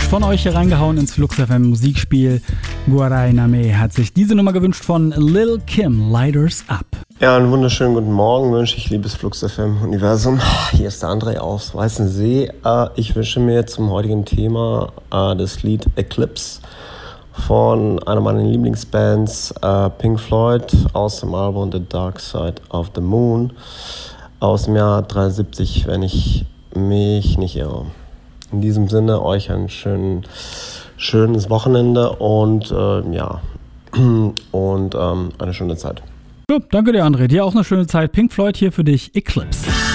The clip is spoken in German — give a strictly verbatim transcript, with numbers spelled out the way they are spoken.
von euch hier reingehauen ins Flux F M Musikspiel. Guarai Name hat sich diese Nummer gewünscht von Lil Kim, Lighters Up. Ja, einen wunderschönen guten Morgen wünsche ich, liebes Flux F M Universum. Hier ist der André aus Weißensee. Ich wünsche mir zum heutigen Thema das Lied Eclipse von einer meiner Lieblingsbands, Pink Floyd, aus dem Album The Dark Side of the Moon aus dem Jahr dreiundsiebzig, wenn ich mich nicht irre. In diesem Sinne euch ein schön, schönes Wochenende und äh, ja und ähm, eine schöne Zeit. Ja, danke dir, André. Dir auch eine schöne Zeit. Pink Floyd hier für dich, Eclipse.